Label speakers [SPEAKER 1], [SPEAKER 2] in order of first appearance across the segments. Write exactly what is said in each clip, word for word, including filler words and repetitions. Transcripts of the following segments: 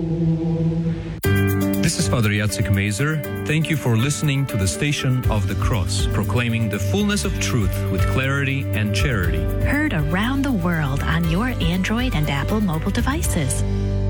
[SPEAKER 1] This is Father Jacek Mazer. Thank you for listening to the Station of the Cross, proclaiming the fullness of truth with clarity and charity.
[SPEAKER 2] Heard around the world on your Android and Apple mobile devices.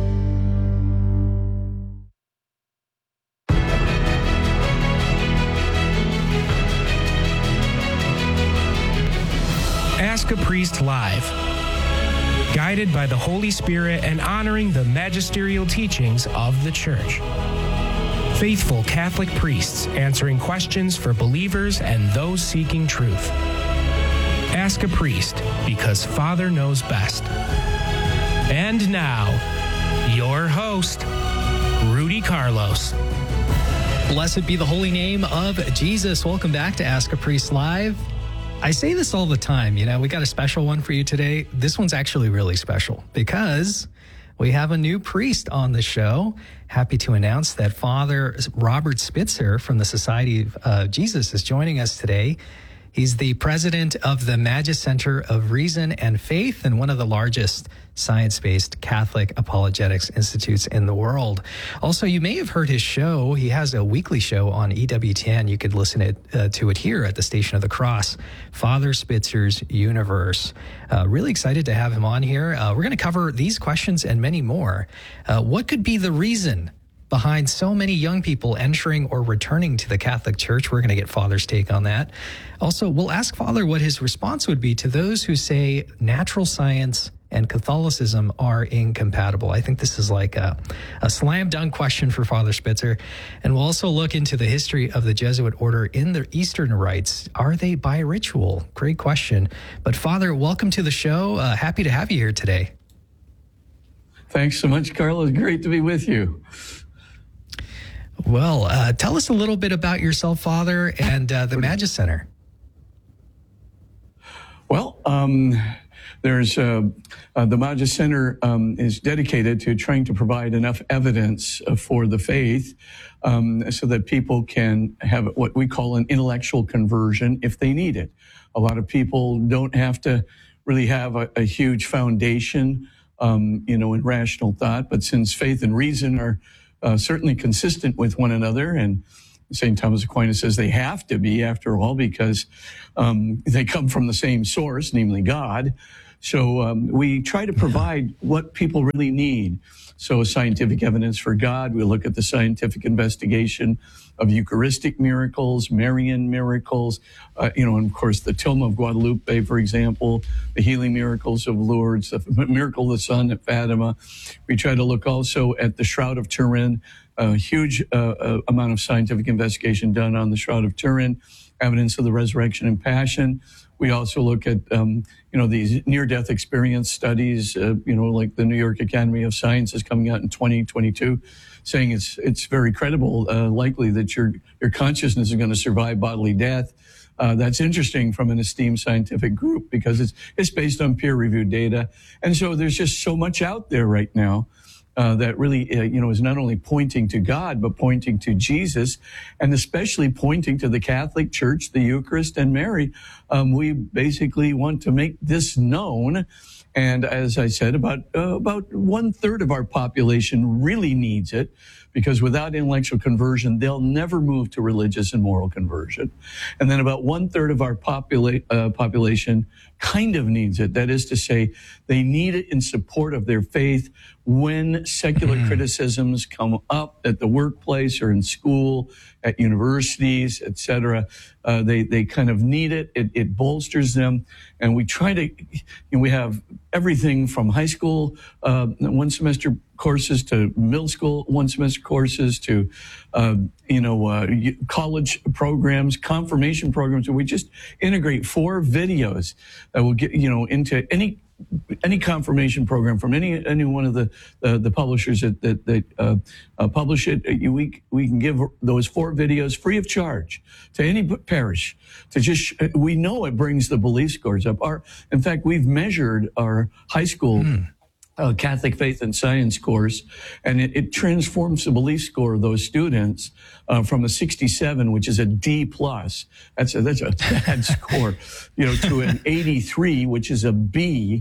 [SPEAKER 3] Ask a Priest Live. Guided by the Holy Spirit and honoring the magisterial teachings of the Church. Faithful Catholic priests answering questions for believers and those seeking truth. Ask a Priest, because Father knows best. And now, your host, Rudy Carlos.
[SPEAKER 4] Blessed be the holy name of Jesus. Welcome back to Ask a Priest Live. I say this all the time, you know, we got a special one for you today. This one's actually really special because we have a new priest on the show. Happy to announce that Father Robert Spitzer from the Society of uh, Jesus is joining us today. He's the president of the Magis Center of Reason and Faith and one of the largest science-based Catholic apologetics institutes in the world. Also, you may have heard his show. He has a weekly show on E W T N. You could listen it, uh, to it here at the Station of the Cross, Father Spitzer's Universe. Uh, really excited to have him on here. Uh, we're going to cover these questions and many more. Uh, what could be the reason behind so many young people entering or returning to the Catholic Church? We're going to get Father's take on that. Also, we'll ask Father what his response would be to those who say natural science and Catholicism are incompatible. I think this is like a, a slam dunk question for Father Spitzer. And we'll also look into the history of the Jesuit order in the Eastern rites. Are they bi-ritual? Great question. But Father, welcome to the show. Uh, happy to have you here today.
[SPEAKER 5] Thanks so much, Carlos. Great to be with you.
[SPEAKER 4] Well, uh, tell us a little bit about yourself, Father, and uh, the Magis Center.
[SPEAKER 5] Well, um, there's uh, uh, the Magis Center um, is dedicated to trying to provide enough evidence uh, for the faith um, so that people can have what we call an intellectual conversion if they need it. A lot of people don't have to really have a, a huge foundation, um, you know, in rational thought, but since faith and reason are Uh, certainly consistent with one another. And Saint Thomas Aquinas says they have to be, after all, because um, they come from the same source, namely God. So um, we try to provide what people really need. So scientific evidence for God. We look at the scientific investigation of Eucharistic miracles, Marian miracles, uh, you know, and of course the Tilma of Guadalupe, for example, the healing miracles of Lourdes, the miracle of the sun at Fatima. We try to look also at the Shroud of Turin, a huge uh, uh, amount of scientific investigation done on the Shroud of Turin, evidence of the resurrection and passion. We also look at, um, you know, these near-death experience studies, uh, you know, like the New York Academy of Sciences coming out in twenty twenty-two, saying it's it's very credible, uh, likely that your your consciousness is going to survive bodily death. Uh, that's interesting from an esteemed scientific group because it's it's based on peer-reviewed data, and so there's just so much out there right now. Uh, that really, uh, you know, is not only pointing to God, but pointing to Jesus, and especially pointing to the Catholic Church, the Eucharist, and Mary. Um, we basically want to make this known. And as I said, about uh, about one third of our population really needs it, because without intellectual conversion, they'll never move to religious and moral conversion. And then about one third of our popula- uh, population kind of needs it. That is to say, they need it in support of their faith when secular mm-hmm. criticisms come up at the workplace or in school, at universities, et cetera. Uh, they, they kind of need it. it. It bolsters them. And we try to, you know, we have everything from high school, uh, one semester courses to middle school, one semester courses to, uh, you know, uh, college programs, confirmation programs. And we just integrate four videos that will get, you know, into any any confirmation program from any any one of the uh, the publishers that that, that uh, uh, publish it. You, we we can give those four videos free of charge to any parish. To just we know it brings the belief scores up. Our in fact, we've measured our high school. Mm. Uh, Catholic Faith and Science course, and it, it transforms the belief score of those students uh, from a sixty-seven, which is a D plus. That's a, that's a bad score, you know, to an eighty-three, which is a B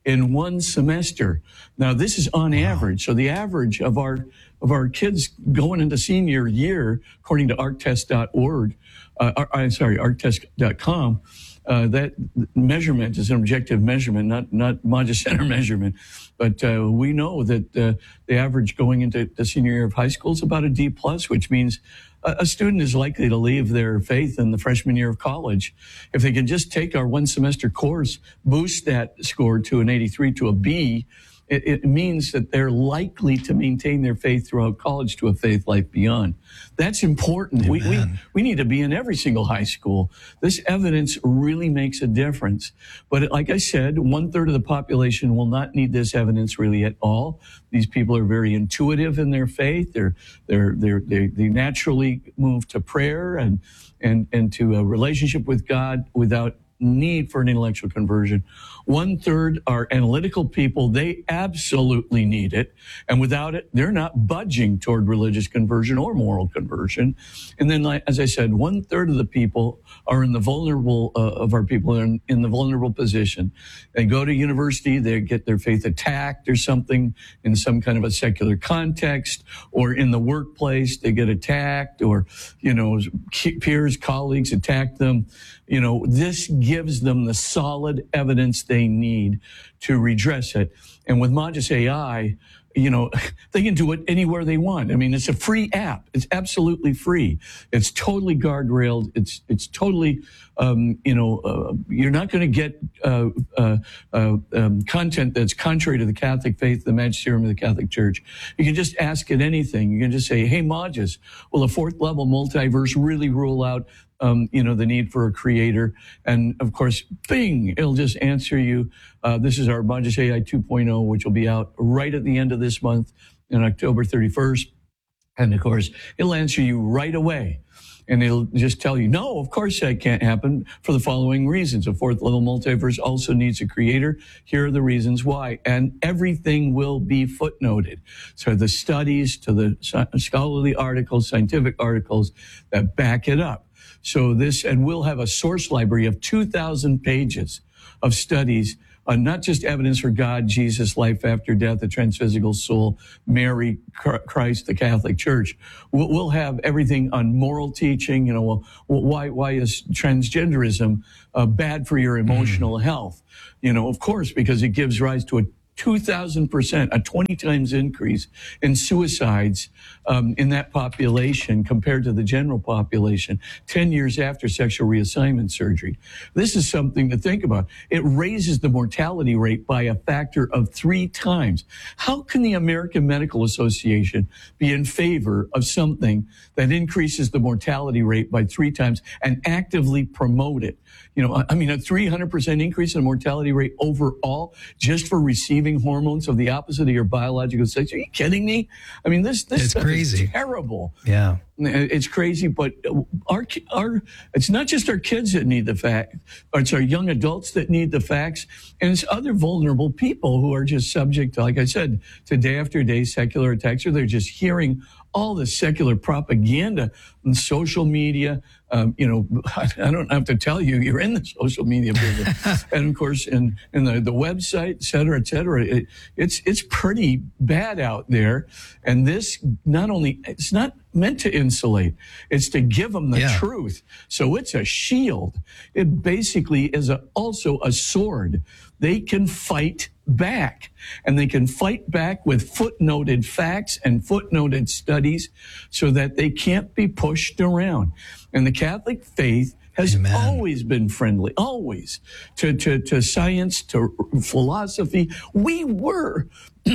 [SPEAKER 5] in one semester. Now, this is on average. So the average of our of our kids going into senior year, according to arc test dot org, uh, I'm sorry, arc test dot com, uh, that measurement is an objective measurement, not not Magis Center measurement. But uh, we know that uh, the average going into the senior year of high school is about a D plus, which means a, a student is likely to leave their faith in the freshman year of college. If they can just take our one semester course, boost that score to an eighty-three to a B, it, it means that they're likely to maintain their faith throughout college to a faith life beyond. That's important. We, we we need to be in every single high school. This evidence really makes a difference. But like I said, one third of the population will not need this evidence really at all. These people are very intuitive in their faith. They're they're they're they they naturally move to prayer and and and to a relationship with God without need for an intellectual conversion. One third are analytical people. They absolutely need it. And without it, they're not budging toward religious conversion or moral conversion. And then, like, as I said, one third of the people are in the vulnerable, uh, of our people are in, in the vulnerable position. They go to university, they get their faith attacked or something in some kind of a secular context, or in the workplace, they get attacked, or, you know, peers, colleagues attack them. You know, this gives them the solid evidence they need to redress it. And with Magis A I, you know, they can do it anywhere they want. I mean, it's a free app. It's absolutely free. It's totally guardrailed. It's it's totally, um, you know, uh, you're not going to get uh, uh, uh, um, content that's contrary to the Catholic faith, the magisterium of the Catholic Church. You can just ask it anything. You can just say, hey, Magis, will a fourth level multiverse really rule out Um, you know, the need for a creator? And of course, bing, it'll just answer you. Uh, this is our Magis A I two point oh, which will be out right at the end of this month on October thirty-first. And of course, it'll answer you right away. And it'll just tell you, no, of course that can't happen for the following reasons. A fourth level multiverse also needs a creator. Here are the reasons why. And everything will be footnoted. So the studies to the scholarly articles, scientific articles that back it up. So this, and we'll have a source library of two thousand pages of studies on not just evidence for God, Jesus, life after death, the transphysical soul, Mary, Christ, the Catholic Church. We'll, we'll have everything on moral teaching. You know, well, why why is transgenderism uh, bad for your emotional mm. health? You know, of course, because it gives rise to a two thousand percent, a twenty times increase in suicides um, in that population compared to the general population ten years after sexual reassignment surgery. This is something to think about. It raises the mortality rate by a factor of three times. How can the American Medical Association be in favor of something that increases the mortality rate by three times and actively promote it? You know, I mean, a three hundred percent increase in mortality rate overall just for receiving hormones of the opposite of your biological sex. Are you kidding me? I mean, this this
[SPEAKER 4] it's
[SPEAKER 5] stuff
[SPEAKER 4] crazy.
[SPEAKER 5] Is terrible.
[SPEAKER 4] Yeah,
[SPEAKER 5] it's crazy. But our our it's not just our kids that need the fact, or it's our young adults that need the facts, and it's other vulnerable people who are just subject to, like I said, to day after day secular attacks, or they're just hearing all the secular propaganda on social media. Um, you know, I don't have to tell you, you're in the social media business. And of course, in, in the, the website, et cetera, et cetera, it, it's, it's pretty bad out there. And this not only, it's not meant to insulate, it's to give them the yeah. truth. So it's a shield. It basically is a, also a sword. They can fight back, and they can fight back with footnoted facts and footnoted studies so that they can't be pushed around. And the Catholic faith has Amen. always been friendly, always, to, to, to science, to philosophy. We were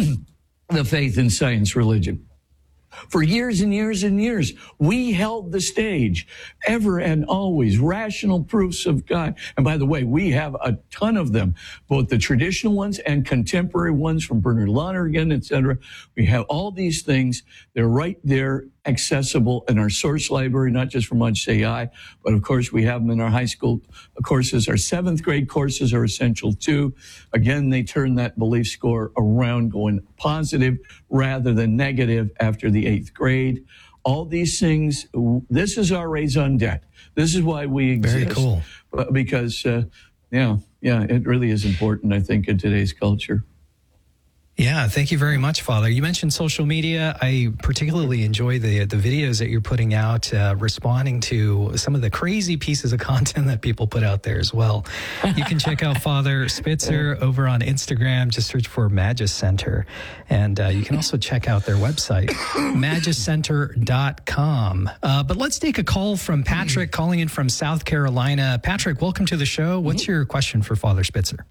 [SPEAKER 5] the faith and science religion. For years and years and years, we held the stage, ever and always, rational proofs of God. And by the way, we have a ton of them, both the traditional ones and contemporary ones from Bernard Lonergan, et cetera. We have all these things. They're right there, accessible in our source library, not just from Magis A I, but of course we have them in our high school courses. Our seventh grade courses are essential too. Again, they turn that belief score around, going positive rather than negative after the eighth grade. All these things, this is our raison d'etre. This is why we exist.
[SPEAKER 4] Very cool.
[SPEAKER 5] Because uh, Yeah, yeah, it really is important, I think, in today's culture.
[SPEAKER 4] Yeah, thank you very much, Father. You mentioned social media. I particularly enjoy the the videos that you're putting out, uh, responding to some of the crazy pieces of content that people put out there as well. You can check out Father Spitzer over on Instagram. Just search for Magis Center. And uh, you can also check out their website, magis center dot com. Uh, but let's take a call from Patrick calling in from South Carolina. Patrick, welcome to the show. What's your question for Father Spitzer?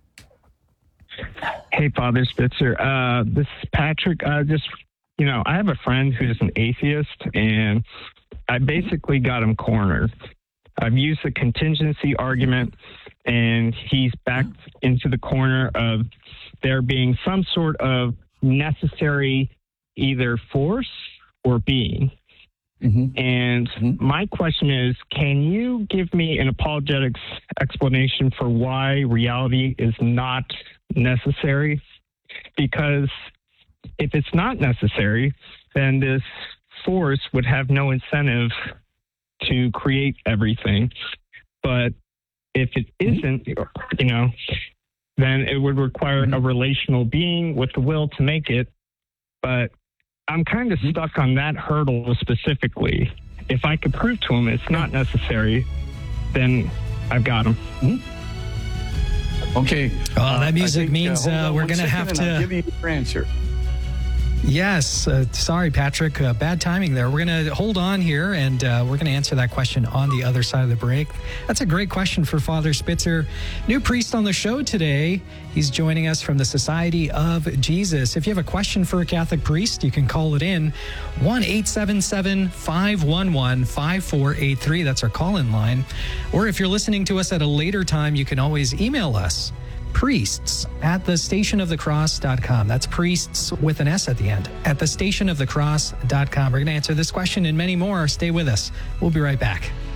[SPEAKER 6] Hey, Father Spitzer. Uh, this is Patrick. Uh, just, you know, I have a friend who's an atheist, and I basically got him cornered. I've used the contingency argument, and he's backed into the corner of there being some sort of necessary either force or being. Mm-hmm. And mm-hmm. my question is, can you give me an apologetics explanation for why reality is not necessary? Because if it's not necessary, then this force would have no incentive to create everything. But if it isn't, you know, then it would require a relational being with the will to make it. But I'm kind of stuck on that hurdle specifically. If I could prove to him it's not necessary, then I've got him.
[SPEAKER 5] Mm-hmm. Okay.
[SPEAKER 4] Oh, that music think, means uh, uh, we're going to have to
[SPEAKER 5] I'll give you your answer.
[SPEAKER 4] Yes. Uh, sorry, Patrick. Uh, bad timing there. We're going to hold on here, and uh, we're going to answer that question on the other side of the break. That's a great question for Father Spitzer. New priest on the show today. He's joining us from the Society of Jesus. If you have a question for a Catholic priest, you can call it in. one eight seven seven, five one one, five four eight three. That's our call-in line. Or if you're listening to us at a later time, you can always email us. Priests at the station of the cross dot com. That's priests with an S at the end. At the station of the cross dot com. We're going to answer this question and many more. Stay with us. We'll be right back.